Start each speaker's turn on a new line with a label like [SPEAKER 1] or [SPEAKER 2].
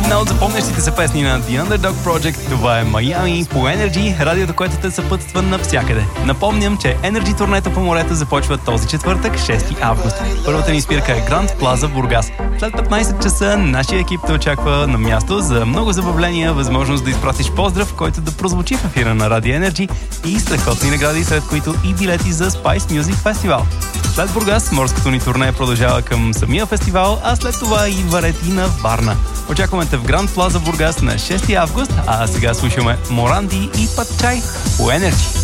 [SPEAKER 1] Една от запомнящите се песни на The Underdog Project, това е Miami по Energy, радиото, което те съпътства навсякъде. Напомням, че Energy турнето по морето започва този четвъртък, 6 август. Първата ни спирка е Гранд Плаза Бургас. След 15 часа нашия екип те очаква на място за много забавления, възможност да изпратиш поздрав, който да прозвучи в ефира на Radio Energy и страхотни награди, сред които и билети за Spice Music Festival. След Бургас, морското ни турне продължава към самия фестивал, а след това и Варетина Варна. Очакваме те в Гранд Плаза Бургас на 6 август, а сега слушаме Моранди и Пат Чай по Energy.